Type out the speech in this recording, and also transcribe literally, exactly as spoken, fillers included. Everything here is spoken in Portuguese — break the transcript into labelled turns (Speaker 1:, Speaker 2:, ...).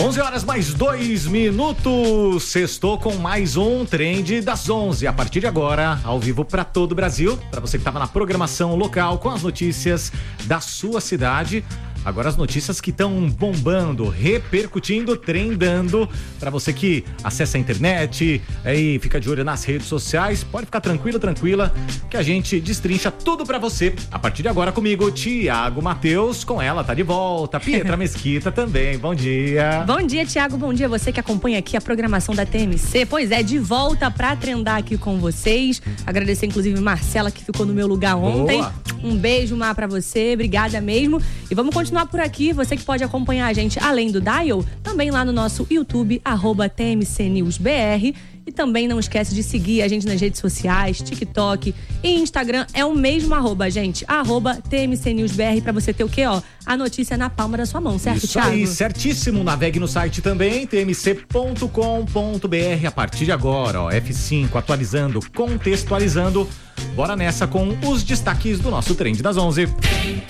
Speaker 1: onze horas mais dois minutos. Sextou com mais um Trend das onze. A partir de agora, ao vivo para todo o Brasil. Para você que estava na programação local com as notícias da sua cidade. Agora as notícias que estão bombando, repercutindo, trendando. Para você que acessa a internet e fica de olho nas redes sociais, pode ficar tranquilo, tranquila, que a gente destrincha tudo para você. A partir de agora comigo, Tiago Matheus, com ela, tá de volta. Pietra Mesquita também, bom dia.
Speaker 2: Bom dia, Tiago, bom dia você que acompanha aqui a programação da T M C. Pois é, de volta pra trendar aqui com vocês. Agradecer inclusive Marcela que ficou no meu lugar ontem.
Speaker 1: Boa.
Speaker 2: Um beijo, Mar, pra você, obrigada mesmo. E vamos continuar por aqui, você que pode acompanhar a gente além do Dial, também lá no nosso YouTube, arroba T M C News B R. E também não esquece de seguir a gente nas redes sociais, TikTok e Instagram. É o mesmo arroba, gente. Arroba T M C News B R pra você ter o quê, ó? A notícia na palma da sua mão, certo,
Speaker 1: Isso
Speaker 2: Thiago?
Speaker 1: aí, certíssimo. Navegue no site também, t m c ponto com ponto b r. A partir de agora, ó, F cinco atualizando, contextualizando. Bora nessa com os destaques do nosso Trend das onze.